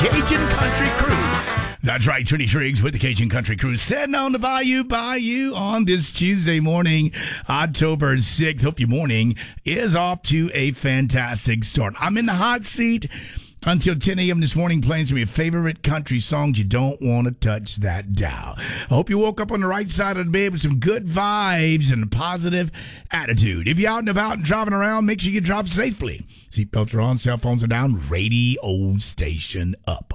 Cajun Country Crew. That's right, Trini Triggs with the Cajun Country Crew, sitting on the Bayou on this Tuesday morning, October 6th. Hope your morning is off to a fantastic start. I'm in the hot seat until 10 a.m. this morning, playing some of your favorite country songs. You don't want to touch that dial. I hope you woke up on the right side of the bed with some good vibes and a positive attitude. If you're out and about and driving around, make sure you drive safely. Seatbelts are on, cell phones are down, radio station up.